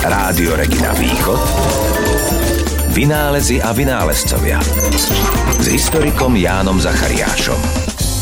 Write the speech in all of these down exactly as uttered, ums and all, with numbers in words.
Rádio Regina Východ. Vynálezy a vynálezcovia s historikom Jánom Zachariášom.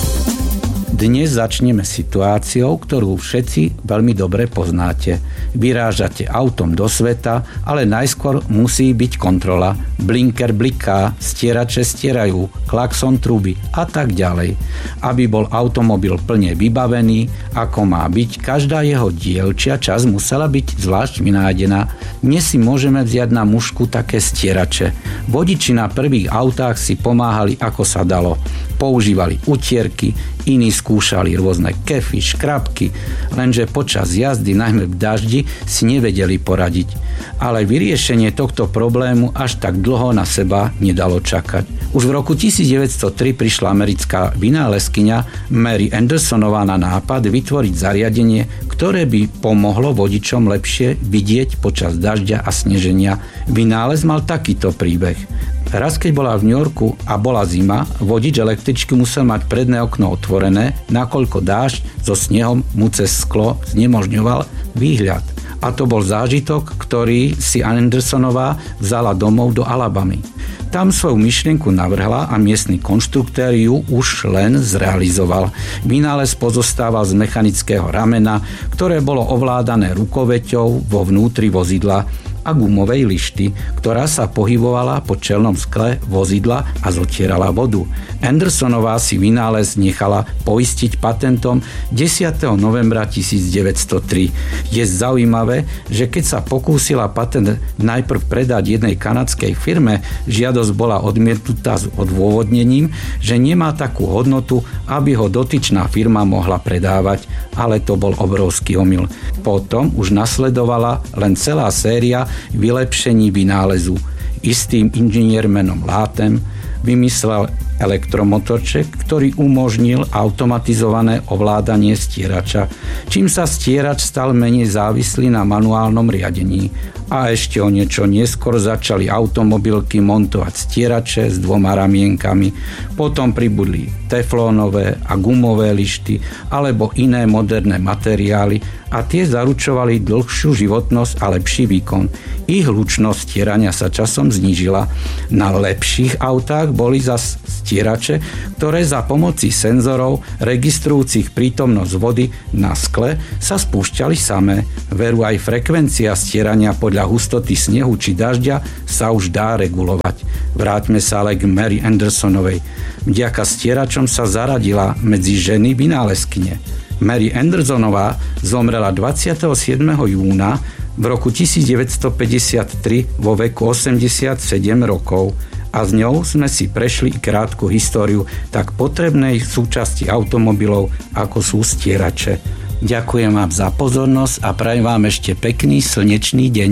Dnes začneme situáciou, ktorú všetci veľmi dobre poznáte. Vyrážate autom do sveta, ale najskôr musí byť kontrola. Blinker bliká, stierače stierajú, klakson trúbi a tak ďalej. Aby bol automobil plne vybavený, ako má byť, každá jeho dielčia časť musela byť zvlášť vynájdená. Dnes si môžeme vziať na mušku také stierače. Vodiči na prvých autách si pomáhali ako sa dalo. Používali utierky, iní skúšali rôzne kefy, škrabky, lenže počas jazdy, najmä v daždi, si nevedeli poradiť. Ale vyriešenie tohto problému až tak dlho na seba nedalo čakať. Už v roku devätnásťstotri prišla americká vynálezkyňa Mary Andersonová na nápad vytvoriť zariadenie, ktoré by pomohlo vodičom lepšie vidieť počas dažďa a sneženia. Vynález mal takýto príbeh. Raz, keď bola v New Yorku a bola zima, vodič električky musel mať predné okno otvorené, nakoľko dážď so snehom mu cez sklo znemožňoval výhľad. A to bol zážitok, ktorý si Andersonová vzala domov do Alabamy. Tam svoju myšlienku navrhla a miestny konštruktér ju už len zrealizoval. Vynález pozostával z mechanického ramena, ktoré bolo ovládané rukoveťou vo vnútri vozidla a gumovej lišty, ktorá sa pohybovala po čelnom skle vozidla a zotierala vodu. Andersonová si vynález nechala poistiť patentom desiateho novembra devätnásťstotri. Je zaujímavé, že keď sa pokúsila patent najprv predať jednej kanadskej firme, žiadosť bola odmietnutá s odôvodnením, že nemá takú hodnotu, aby ho dotyčná firma mohla predávať, ale to bol obrovský omyl. Potom už nasledovala len celá séria vylepšení vynálezu. Istým inžinier menom Latham vymyslel elektromotorček, ktorý umožnil automatizované ovládanie stierača, čím sa stierač stal menej závislý na manuálnom riadení. A ešte o niečo neskôr začali automobilky montovať stierače s dvoma ramienkami. Potom pribudli teflónové a gumové lišty alebo iné moderné materiály a tie zaručovali dlhšiu životnosť a lepší výkon. Ich hlučnosť stierania sa časom znížila. Na lepších autách boli zas stierače, ktoré za pomoci senzorov registrujúcich prítomnosť vody na skle sa spúšťali samé. Veru aj frekvencia stierania podľa hustoty snehu či dažďa sa už dá regulovať. Vráťme sa ale k Mary Andersonovej. Vďaka stieračom sa zaradila medzi ženy vynálezkyne. Mary Andersonová zomrela dvadsiateho siedmeho júna v roku devätnásťstopäťdesiattri vo veku osemdesiatsedem rokov. A s ňou sme si prešli krátku históriu tak potrebnej súčasti automobilov, ako sú stierače. Ďakujem vám za pozornosť a prajem vám ešte pekný slnečný deň.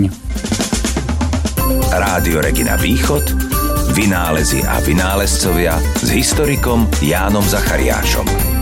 Rádio Regina Východ, vynálezy a vynálezcovia s historikom Jánom Zachariášom.